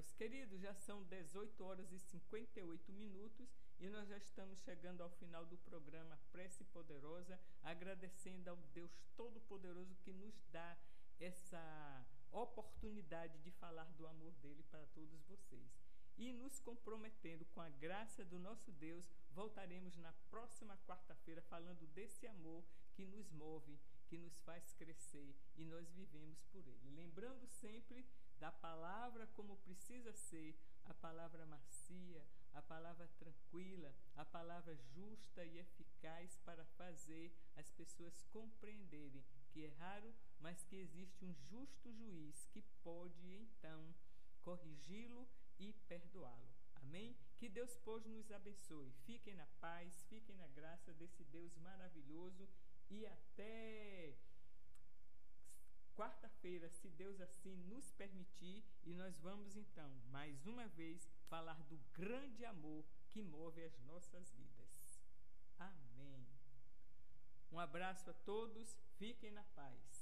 Deus. Queridos, já são 18 horas e 58 minutos e nós já estamos chegando ao final do programa Prece Poderosa, agradecendo ao Deus Todo-Poderoso que nos dá essa oportunidade de falar do amor dele para todos vocês. E nos comprometendo com a graça do nosso Deus, voltaremos na próxima quarta-feira falando desse amor que nos move, que nos faz crescer e nós vivemos por ele. Lembrando sempre da palavra como precisa ser, a palavra macia, a palavra tranquila, a palavra justa e eficaz para fazer as pessoas compreenderem que é raro, mas que existe um justo juiz que pode então corrigi-lo e perdoá-lo. Amém? Que Deus, pois, nos abençoe. Fiquem na paz, fiquem na graça desse Deus maravilhoso e até quarta-feira, se Deus assim nos permitir, e nós vamos então, mais uma vez, falar do grande amor que move as nossas vidas. Amém. Um abraço a todos, fiquem na paz.